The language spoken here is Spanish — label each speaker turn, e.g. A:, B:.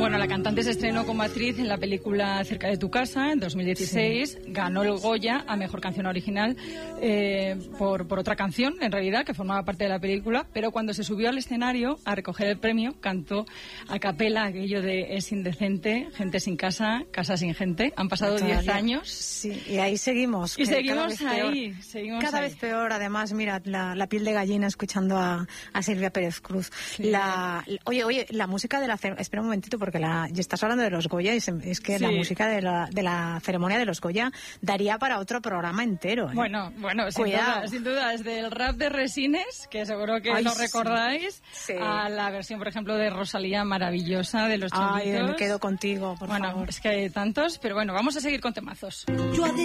A: Bueno, la cantante se estrenó como actriz en la película Cerca de tu casa en 2016. Sí. Ganó el Goya a Mejor Canción Original por otra canción, en realidad, que formaba parte de la película. Pero cuando se subió al escenario a recoger el premio, cantó a capela aquello de es indecente, gente sin casa, casa sin gente. Han pasado 10 años.
B: Sí, y ahí seguimos.
A: Y seguimos ahí.
B: Cada vez peor, además, mira, la piel de gallina escuchando a Silvia Pérez Cruz. Sí. Oye, la música de la... Espera un momentito, porque ya estás hablando de los Goya, y es que sí, la música de la ceremonia de los Goya daría para otro programa entero.
A: Bueno, sin duda, desde el rap de Resines, que seguro que lo recordáis, sí. A la versión, por ejemplo, de Rosalía maravillosa de Los Chunguitos.
B: Me quedo contigo, por favor.
A: Es que hay tantos, pero bueno, vamos a seguir con temazos.